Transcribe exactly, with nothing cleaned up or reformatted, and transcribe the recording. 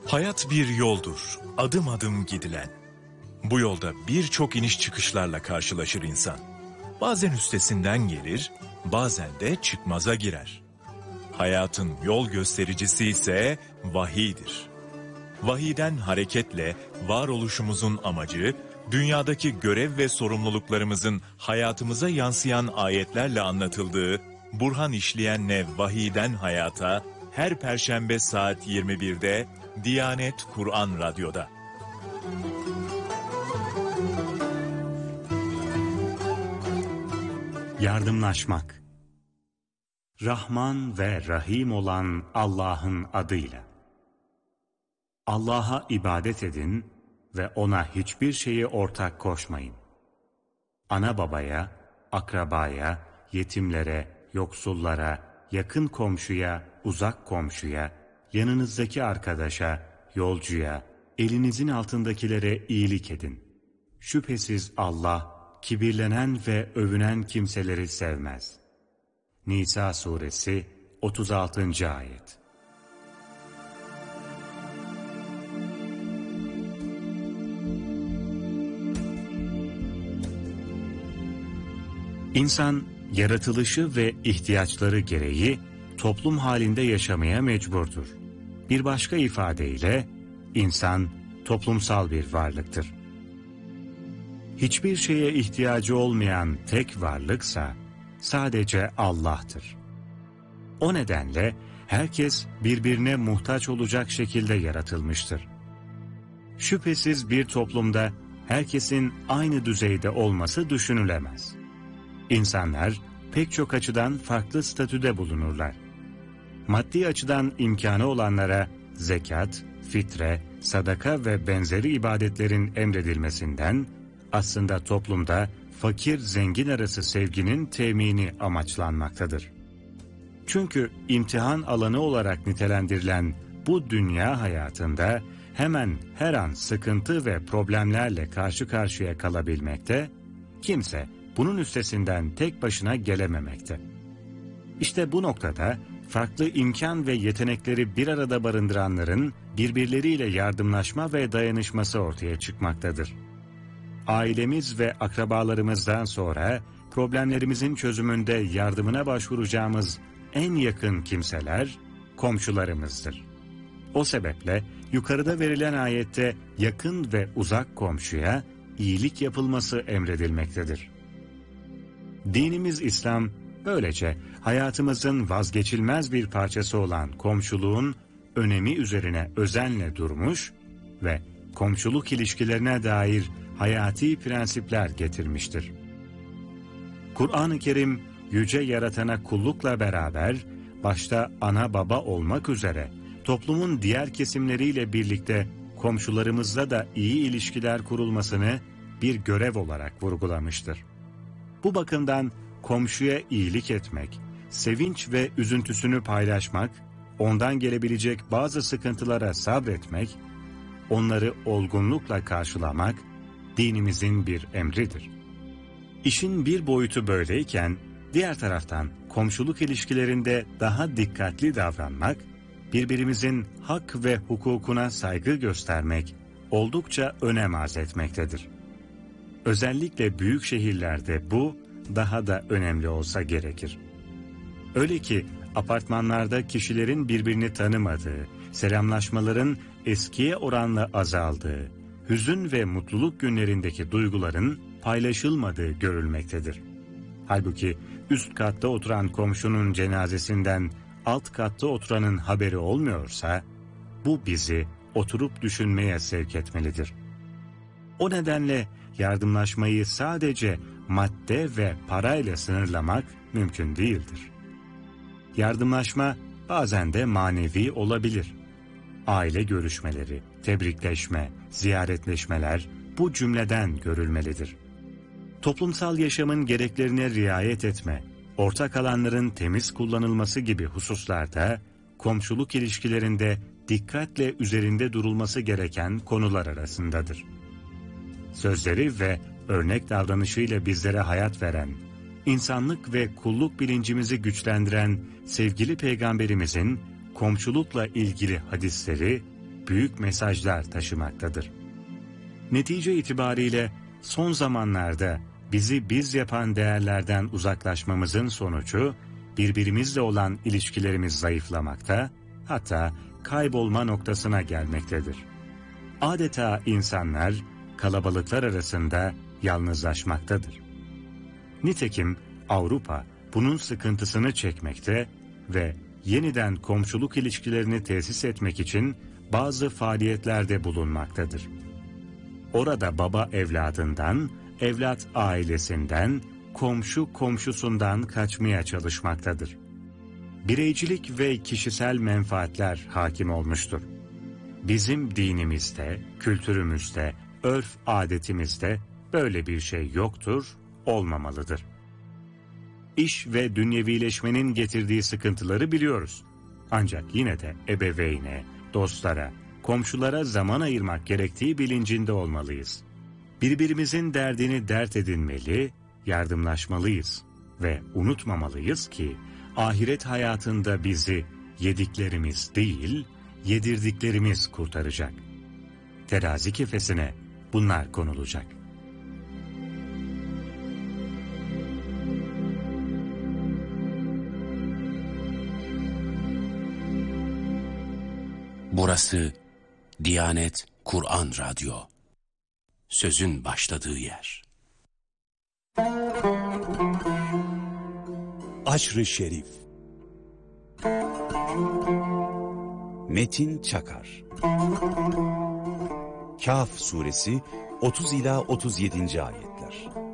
Hayat bir yoldur, adım adım gidilen. Bu yolda birçok iniş çıkışlarla karşılaşır insan. Bazen üstesinden gelir, bazen de çıkmaza girer. Hayatın yol göstericisi ise vahiydir. Vahiyden hareketle varoluşumuzun amacı, dünyadaki görev ve sorumluluklarımızın hayatımıza yansıyan ayetlerle anlatıldığı Burhan işleyenle Vahiyden Hayata her Perşembe saat yirmi birde Diyanet Kur'an Radyo'da. Yardımlaşmak. Rahman ve Rahim olan Allah'ın adıyla. Allah'a ibadet edin ve O'na hiçbir şeyi ortak koşmayın. Ana babaya, akrabaya, yetimlere, yoksullara, yakın komşuya, uzak komşuya, yanınızdaki arkadaşa, yolcuya, elinizin altındakilere iyilik edin. Şüphesiz Allah, kibirlenen ve övünen kimseleri sevmez. Nisa suresi otuz altıncı ayet. İnsan, yaratılışı ve ihtiyaçları gereği toplum halinde yaşamaya mecburdur. Bir başka ifadeyle, insan toplumsal bir varlıktır. Hiçbir şeye ihtiyacı olmayan tek varlıksa sadece Allah'tır. O nedenle herkes birbirine muhtaç olacak şekilde yaratılmıştır. Şüphesiz bir toplumda herkesin aynı düzeyde olması düşünülemez. İnsanlar pek çok açıdan farklı statüde bulunurlar. Maddi açıdan imkanı olanlara zekat, fitre, sadaka ve benzeri ibadetlerin emredilmesinden, aslında toplumda fakir-zengin arası sevginin temini amaçlanmaktadır. Çünkü imtihan alanı olarak nitelendirilen bu dünya hayatında hemen her an sıkıntı ve problemlerle karşı karşıya kalabilmekte, kimse bunun üstesinden tek başına gelememekte. İşte bu noktada farklı imkan ve yetenekleri bir arada barındıranların birbirleriyle yardımlaşma ve dayanışması ortaya çıkmaktadır. Ailemiz ve akrabalarımızdan sonra problemlerimizin çözümünde yardımına başvuracağımız en yakın kimseler komşularımızdır. O sebeple yukarıda verilen ayette yakın ve uzak komşuya iyilik yapılması emredilmektedir. Dinimiz İslam, böylece hayatımızın vazgeçilmez bir parçası olan komşuluğun önemi üzerine özenle durmuş ve komşuluk ilişkilerine dair hayati prensipler getirmiştir. Kur'an-ı Kerim, yüce yaratana kullukla beraber, başta ana baba olmak üzere, toplumun diğer kesimleriyle birlikte komşularımızla da iyi ilişkiler kurulmasını bir görev olarak vurgulamıştır. Bu bakımdan komşuya iyilik etmek, sevinç ve üzüntüsünü paylaşmak, ondan gelebilecek bazı sıkıntılara sabretmek, onları olgunlukla karşılamak, dinimizin bir emridir. İşin bir boyutu böyleyken, diğer taraftan komşuluk ilişkilerinde daha dikkatli davranmak, birbirimizin hak ve hukukuna saygı göstermek, oldukça önem arz etmektedir. Özellikle büyük şehirlerde bu daha da önemli olsa gerekir. Öyle ki apartmanlarda kişilerin birbirini tanımadığı, selamlaşmaların eskiye oranla azaldığı, hüzün ve mutluluk günlerindeki duyguların paylaşılmadığı görülmektedir. Halbuki üst katta oturan komşunun cenazesinden alt katta oturanın haberi olmuyorsa, bu bizi oturup düşünmeye sevk etmelidir. O nedenle yardımlaşmayı sadece madde ve parayla sınırlamak mümkün değildir. Yardımlaşma bazen de manevi olabilir. Aile görüşmeleri, tebrikleşme, ziyaretleşmeler bu cümleden görülmelidir. Toplumsal yaşamın gereklerine riayet etme, ortak alanların temiz kullanılması gibi hususlarda komşuluk ilişkilerinde dikkatle üzerinde durulması gereken konular arasındadır. Sözleri ve örnek davranışıyla bizlere hayat veren, insanlık ve kulluk bilincimizi güçlendiren sevgili Peygamberimizin komşulukla ilgili hadisleri çok büyük mesajlar taşımaktadır. Netice itibariyle son zamanlarda bizi biz yapan değerlerden uzaklaşmamızın sonucu birbirimizle olan ilişkilerimiz zayıflamakta, hatta kaybolma noktasına gelmektedir. Adeta insanlar kalabalıklar arasında yalnızlaşmaktadır. Nitekim Avrupa bunun sıkıntısını çekmekte ve yeniden komşuluk ilişkilerini tesis etmek için bazı faaliyetlerde bulunmaktadır. Orada baba evladından, evlat ailesinden, komşu komşusundan kaçmaya çalışmaktadır. Bireycilik ve kişisel menfaatler hakim olmuştur. Bizim dinimizde, kültürümüzde, örf adetimizde böyle bir şey yoktur, olmamalıdır. İş ve dünyevileşmenin getirdiği sıkıntıları biliyoruz. Ancak yine de ebeveyne, dostlara, komşulara zaman ayırmak gerektiği bilincinde olmalıyız. Birbirimizin derdini dert edinmeli, yardımlaşmalıyız ve unutmamalıyız ki ahiret hayatında bizi yediklerimiz değil, yedirdiklerimiz kurtaracak. Terazi kefesine bunlar konulacak. Burası Diyanet Kur'an Radyo. Sözün başladığı yer. Aşr-ı Şerif. Metin Çakar. Kâf suresi otuz ila otuz yedinci ayetler.